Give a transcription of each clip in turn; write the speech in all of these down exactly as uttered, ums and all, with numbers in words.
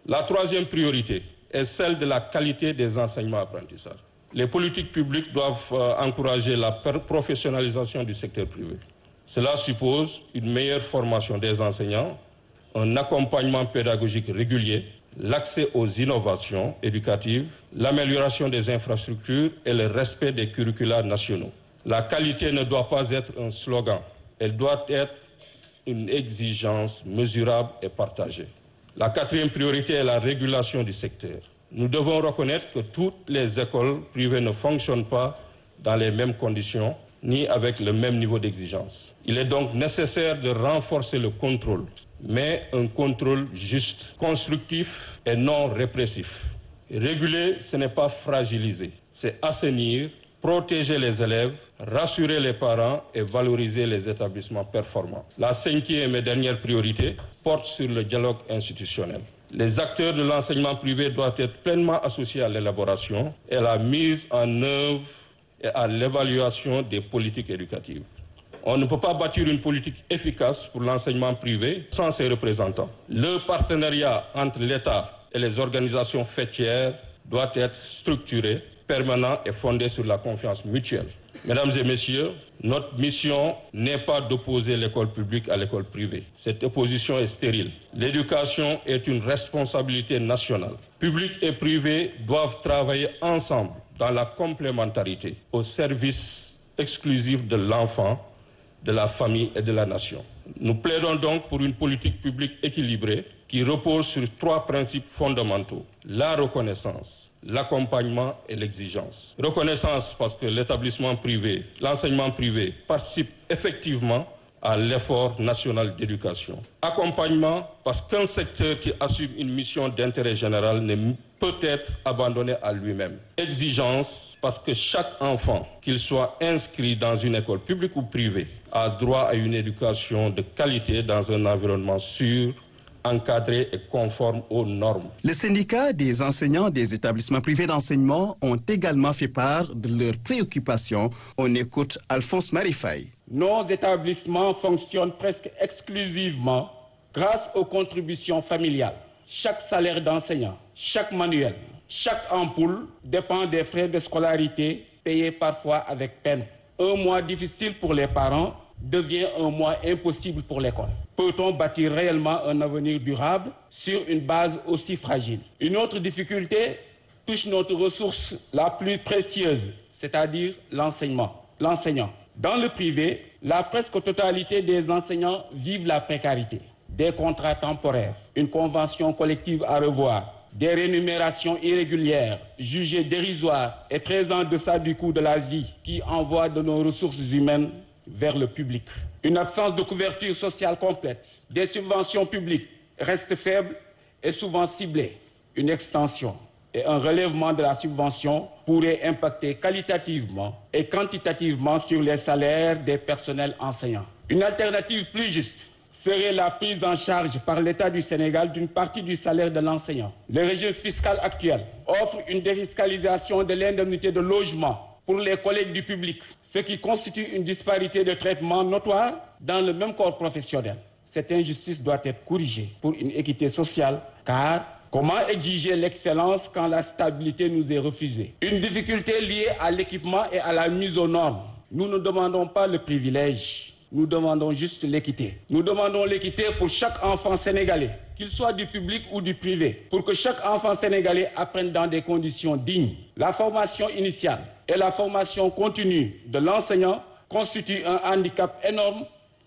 La troisième priorité est celle de la qualité des enseignements apprentissages. Les politiques publiques doivent euh, encourager la professionnalisation du secteur privé. Cela suppose une meilleure formation des enseignants, un accompagnement pédagogique régulier, l'accès aux innovations éducatives, l'amélioration des infrastructures et le respect des curricula nationaux. La qualité ne doit pas être un slogan, elle doit être une exigence mesurable et partagée. La quatrième priorité est la régulation du secteur. Nous devons reconnaître que toutes les écoles privées ne fonctionnent pas dans les mêmes conditions ni avec le même niveau d'exigence. Il est donc nécessaire de renforcer le contrôle, mais un contrôle juste, constructif et non répressif. Réguler, ce n'est pas fragiliser, c'est assainir, protéger les élèves, rassurer les parents et valoriser les établissements performants. La cinquième et dernière priorité porte sur le dialogue institutionnel. Les acteurs de l'enseignement privé doivent être pleinement associés à l'élaboration et à la mise en œuvre et à l'évaluation des politiques éducatives. On ne peut pas bâtir une politique efficace pour l'enseignement privé sans ses représentants. Le partenariat entre l'État et les organisations faîtières doit être structuré, permanent et fondé sur la confiance mutuelle. Mesdames et messieurs, notre mission n'est pas d'opposer l'école publique à l'école privée. Cette opposition est stérile. L'éducation est une responsabilité nationale. Public et privé doivent travailler ensemble dans la complémentarité au service exclusif de l'enfant, de la famille et de la nation. Nous plaidons donc pour une politique publique équilibrée qui repose sur trois principes fondamentaux: la reconnaissance, l'accompagnement et l'exigence. Reconnaissance parce que l'établissement privé, l'enseignement privé participe effectivement à l'effort national d'éducation. Accompagnement parce qu'un secteur qui assume une mission d'intérêt général ne peut être abandonné à lui-même. Exigence parce que chaque enfant, qu'il soit inscrit dans une école publique ou privée, a droit à une éducation de qualité dans un environnement sûr, encadrés et conformes aux normes. Les syndicats des enseignants des établissements privés d'enseignement ont également fait part de leurs préoccupations. On écoute Alphonse Marifay. Nos établissements fonctionnent presque exclusivement grâce aux contributions familiales. Chaque salaire d'enseignant, chaque manuel, chaque ampoule dépend des frais de scolarité payés parfois avec peine. Un mois difficile pour les parents devient un mois impossible pour l'école. Peut-on bâtir réellement un avenir durable sur une base aussi fragile? Une autre difficulté touche notre ressource la plus précieuse, c'est-à-dire l'enseignement, l'enseignant. Dans le privé, la presque totalité des enseignants vivent la précarité. Des contrats temporaires, une convention collective à revoir, des rémunérations irrégulières, jugées dérisoires et très en deçà du coût de la vie qui envoient de nos ressources humaines vers le public. Une absence de couverture sociale complète. Des subventions publiques restent faibles et souvent ciblées. Une extension et un relèvement de la subvention pourraient impacter qualitativement et quantitativement sur les salaires des personnels enseignants. Une alternative plus juste serait la prise en charge par l'État du Sénégal d'une partie du salaire de l'enseignant. Le régime fiscal actuel offre une défiscalisation de l'indemnité de logement pour les collègues du public, ce qui constitue une disparité de traitement notoire dans le même corps professionnel. Cette injustice doit être corrigée pour une équité sociale, car comment exiger l'excellence quand la stabilité nous est refusée? Une difficulté liée à l'équipement et à la mise aux normes. Nous ne demandons pas le privilège, nous demandons juste l'équité. Nous demandons l'équité pour chaque enfant sénégalais, qu'il soit du public ou du privé, pour que chaque enfant sénégalais apprenne dans des conditions dignes. La formation initiale et la formation continue de l'enseignant constituent un handicap énorme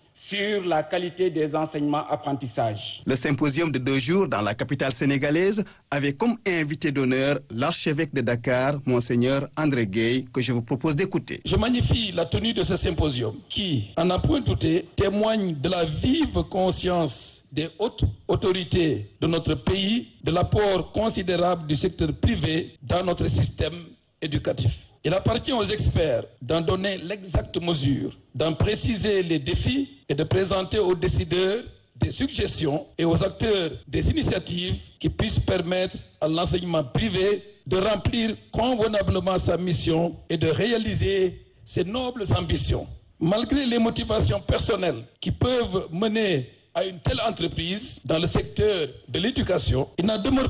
sur la qualité des enseignements-apprentissages. Le symposium de deux jours dans la capitale sénégalaise avait comme invité d'honneur l'archevêque de Dakar, Monseigneur André Gueye, que je vous propose d'écouter. Je magnifie la tenue de ce symposium qui, à n'en point douter, témoigne de la vive conscience des hautes autorités de notre pays, de l'apport considérable du secteur privé dans notre système éducatif. Il appartient aux experts d'en donner l'exacte mesure, d'en préciser les défis et de présenter aux décideurs des suggestions et aux acteurs des initiatives qui puissent permettre à l'enseignement privé de remplir convenablement sa mission et de réaliser ses nobles ambitions. Malgré les motivations personnelles qui peuvent mener à une telle entreprise dans le secteur de l'éducation, il n'en demeure